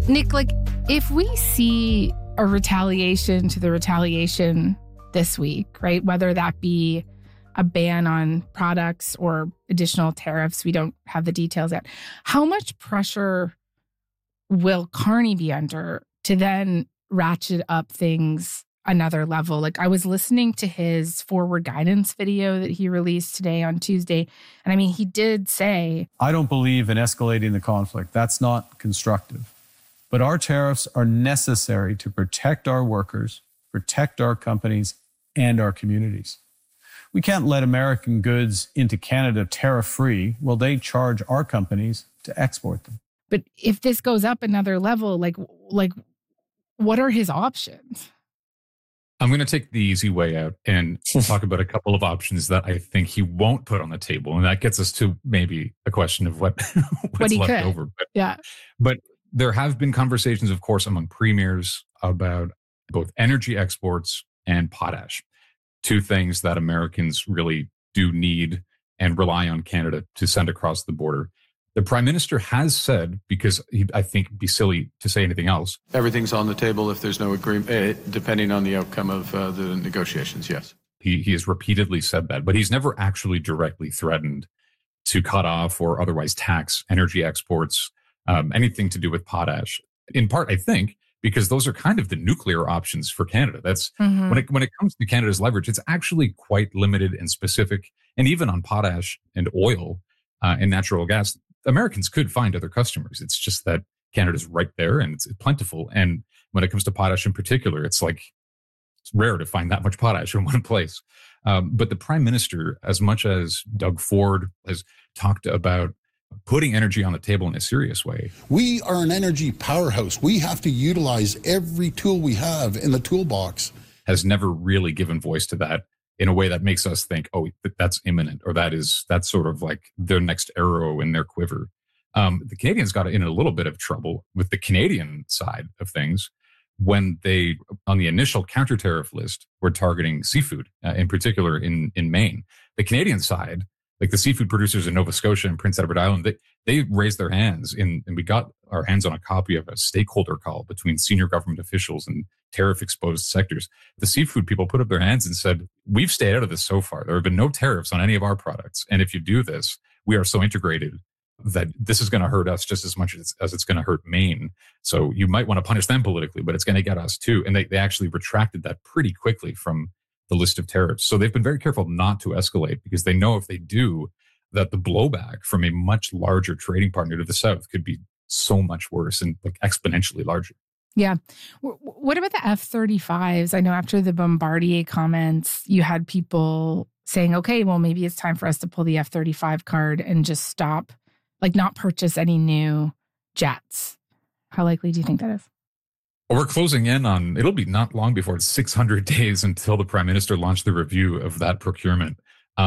Nick, like, if we see a retaliation to the retaliation this week, right, whether that be a ban on products or additional tariffs, we don't have the details yet, how much pressure will Carney be under to then ratchet up things another level? Like, I was listening to his forward guidance video that he released today on Tuesday. And I mean, he did say, I don't believe in escalating the conflict. That's not constructive. But our tariffs are necessary to protect our workers, protect our companies, and our communities. We can't let American goods into Canada tariff-free while they charge our companies to export them. but if this goes up another level, like what are his options? I'm going to take the easy way out and talk about a couple of options that I think he won't put on the table. And that gets us to maybe a question of what's he left could. over. Yeah. But there have been conversations, of course, among premiers about both energy exports and potash, two things that Americans really do need and rely on Canada to send across the border. The Prime Minister has said, because I think it'd be silly to say anything else, everything's on the table if there's no agreement, depending on the outcome of the negotiations, yes. He has repeatedly said that, but he's never actually directly threatened to cut off or otherwise tax energy exports, anything to do with potash. In part, I think, because those are kind of the nuclear options for Canada. That's when it comes to Canada's leverage, it's actually quite limited and specific. And even on potash and oil and natural gas, Americans could find other customers. It's just that Canada's right there and it's plentiful. And when it comes to potash in particular, it's rare to find that much potash in one place. But the Prime Minister, as much as Doug Ford has talked about putting energy on the table in a serious way. We are an energy powerhouse. We have to utilize every tool we have in the toolbox. Has never really given voice to that in a way that makes us think, oh, that's imminent, or that's sort of like their next arrow in their quiver. The Canadians got in a little bit of trouble with the Canadian side of things when they, on the initial counter tariff list, were targeting seafood, in particular in Maine. The Canadian side, like the seafood producers in Nova Scotia and Prince Edward Island, they raised their hands and we got our hands on a copy of a stakeholder call between senior government officials and tariff exposed sectors. The seafood people put up their hands and said, we've stayed out of this so far. There have been no tariffs on any of our products. And if you do this, we are so integrated that this is going to hurt us just as much as it's going to hurt Maine. So you might want to punish them politically, but it's going to get us too. And they actually retracted that pretty quickly from the list of tariffs. So they've been very careful not to escalate because they know if they do, that the blowback from a much larger trading partner to the south could be so much worse and like exponentially larger. Yeah. What about the F-35s? I know after the Bombardier comments, you had people saying, okay, well, maybe it's time for us to pull the F-35 card and just stop, like not purchase any new jets. How likely do you think that is? Well, we're closing in on, it'll be not long before it's 600 days until the Prime Minister launched the review of that procurement.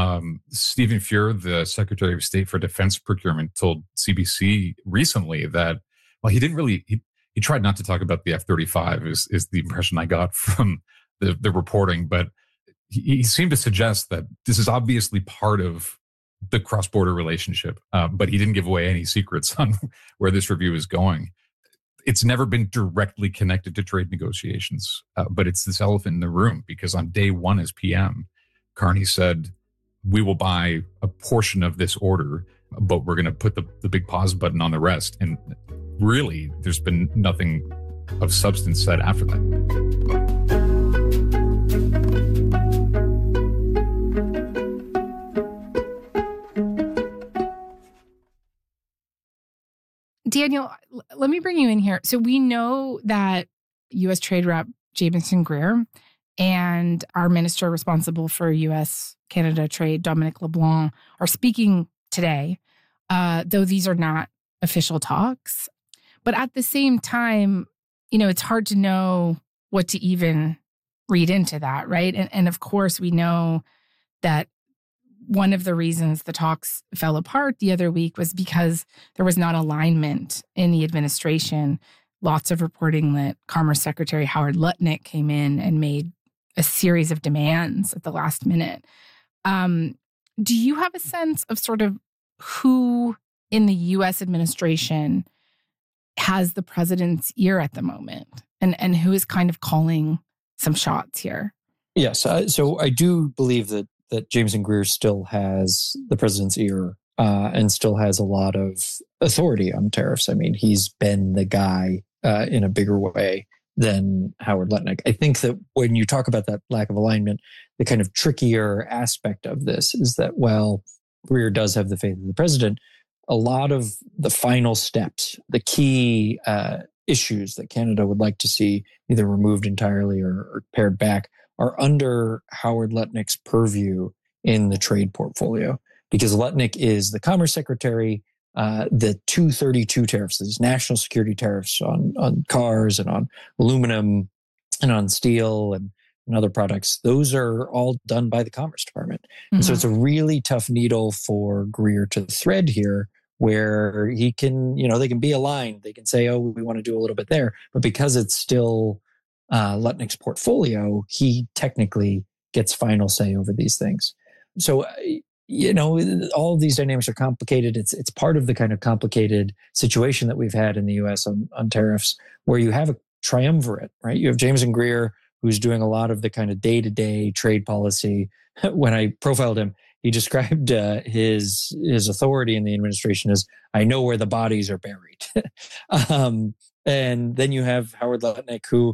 Stephen Fuhr, the Secretary of State for Defense Procurement, told CBC recently that, well, he didn't really, he tried not to talk about the F-35 is the impression I got from the reporting, but he seemed to suggest that this is obviously part of the cross-border relationship, but he didn't give away any secrets on where this review is going. It's never been directly connected to trade negotiations, but it's this elephant in the room because on day one as PM, Carney said, we will buy a portion of this order, but we're going to put the big pause button on the rest. And really, there's been nothing of substance said after that. Daniel, let me bring you in here. So we know that U.S. Trade Rep Jamieson Greer and our minister responsible for U.S.-Canada trade, Dominic LeBlanc, are speaking today, though these are not official talks. But at the same time, it's hard to know what to even read into that, right? And of course, we know that one of the reasons the talks fell apart the other week was because there was not alignment in the administration. Lots of reporting that Commerce Secretary Howard Lutnick came in and made a series of demands at the last minute. Do you have a sense of sort of who in the U.S. administration has the president's ear at the moment, and who is kind of calling some shots here? Yes. So I do believe that Jameson Greer still has the president's ear and still has a lot of authority on tariffs. I mean, he's been the guy in a bigger way than Howard Lutnick. I think that when you talk about that lack of alignment, the kind of trickier aspect of this is that, while Greer does have the faith of the president, a lot of the final steps, the key issues that Canada would like to see either removed entirely or pared back, are under Howard Lutnick's purview in the trade portfolio, because Lutnick is the Commerce Secretary. The 232 tariffs, these national security tariffs on cars and on aluminum and on steel and other products, those are all done by the Commerce Department. Mm-hmm. And so it's a really tough needle for Greer to thread here, where he can, they can be aligned. They can say, oh, we want to do a little bit there. But because it's still Lutnick's portfolio, he technically gets final say over these things. So, all of these dynamics are complicated. It's part of the kind of complicated situation that we've had in the U.S. on tariffs, where you have a triumvirate, right? You have Jameson Greer, who's doing a lot of the kind of day-to-day trade policy. When I profiled him, he described his authority in the administration as, I know where the bodies are buried. And then you have Howard Lutnick, who,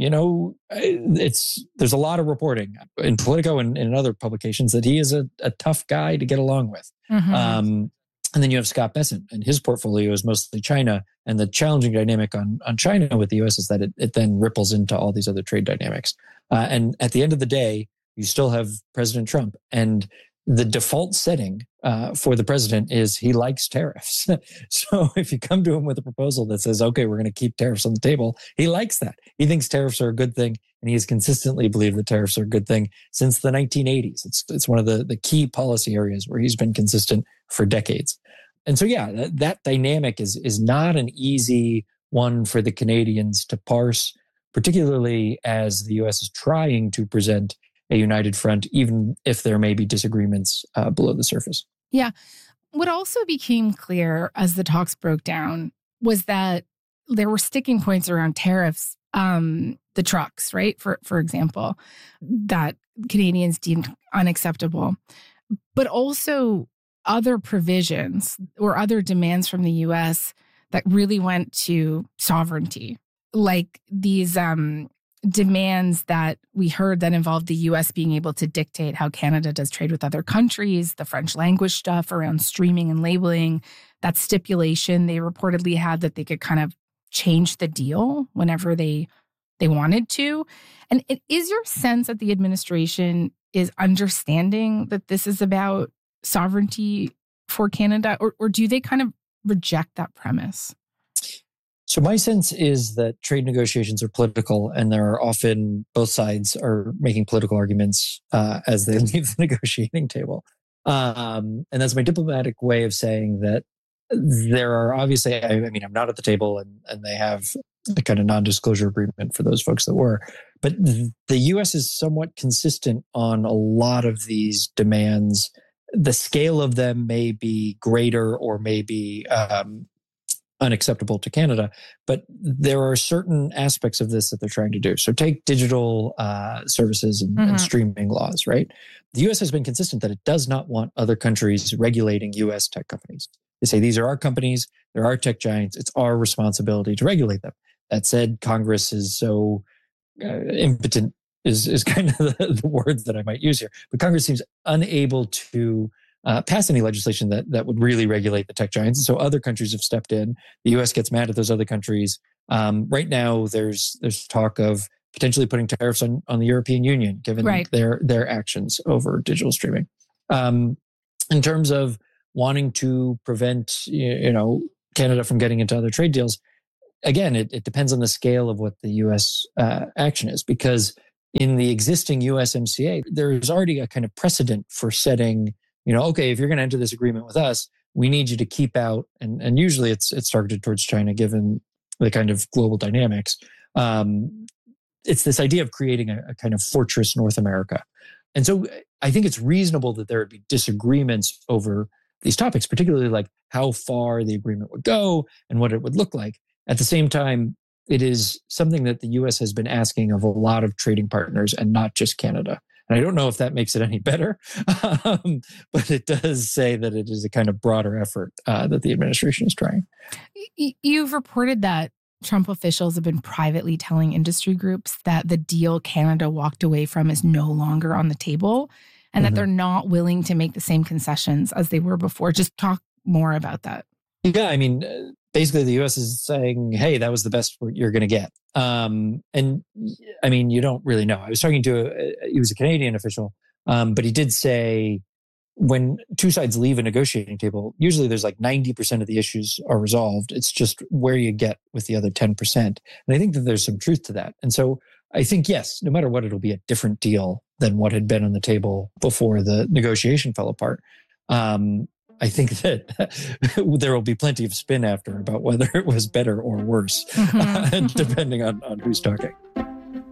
there's a lot of reporting in Politico and in other publications that he is a tough guy to get along with. Mm-hmm. And then you have Scott Bessent, and his portfolio is mostly China. And the challenging dynamic on China with the U.S. is that it then ripples into all these other trade dynamics. And at the end of the day, you still have President Trump. And the default setting for the president is he likes tariffs. So if you come to him with a proposal that says, okay, we're going to keep tariffs on the table, he likes that. He thinks tariffs are a good thing, and he has consistently believed that tariffs are a good thing since the 1980s. It's one of the key policy areas where he's been consistent for decades. And so, yeah, that dynamic is not an easy one for the Canadians to parse, particularly as the U.S. is trying to present a united front, even if there may be disagreements below the surface. Yeah. What also became clear as the talks broke down was that there were sticking points around tariffs, the trucks, right? For example, that Canadians deemed unacceptable, but also other provisions or other demands from the U.S. that really went to sovereignty, like these demands that we heard that involved the U.S. being able to dictate how Canada does trade with other countries, the French language stuff around streaming and labeling, that stipulation they reportedly had that they could kind of change the deal whenever they wanted to. And it is your sense that the administration is understanding that this is about sovereignty for Canada, or do they kind of reject that premise? So my sense is that trade negotiations are political, and there are often both sides are making political arguments as they leave the negotiating table. And that's my diplomatic way of saying that there are obviously, I mean, I'm not at the table, and they have a kind of non-disclosure agreement for those folks that were. But the U.S. is somewhat consistent on a lot of these demands. The scale of them may be greater or may be unacceptable to Canada, but there are certain aspects of this that they're trying to do. So take digital services and streaming laws, right? The U.S. has been consistent that it does not want other countries regulating U.S. tech companies. They say these are our companies, they're our tech giants, it's our responsibility to regulate them. That said, Congress is so impotent is kind of the words that I might use here. But Congress seems unable to pass any legislation that would really regulate the tech giants. And so other countries have stepped in. The U.S. gets mad at those other countries. Right now, there's talk of potentially putting tariffs on the European Union, given their actions over digital streaming. In terms of wanting to prevent, Canada from getting into other trade deals, again, it depends on the scale of what the U.S. Action is, because in the existing USMCA, there's already a kind of precedent for setting, okay, if you're going to enter this agreement with us, we need you to keep out, and usually it's targeted towards China, given the kind of global dynamics. It's this idea of creating a kind of fortress North America. And so I think it's reasonable that there would be disagreements over these topics, particularly like how far the agreement would go and what it would look like. At the same time, it is something that the U.S. has been asking of a lot of trading partners and not just Canada. And I don't know if that makes it any better, but it does say that it is a kind of broader effort that the administration is trying. You've reported that Trump officials have been privately telling industry groups that the deal Canada walked away from is no longer on the table and that they're not willing to make the same concessions as they were before. Just talk more about that. Yeah, I mean, basically the U.S. is saying, hey, that was the best you're going to get. And I mean, you don't really know. I was talking to, he was a Canadian official, but he did say when two sides leave a negotiating table, usually there's like 90% of the issues are resolved. It's just where you get with the other 10%. And I think that there's some truth to that. And so I think, yes, no matter what, it'll be a different deal than what had been on the table before the negotiation fell apart. I think that there will be plenty of spin after about whether it was better or worse, depending on who's talking.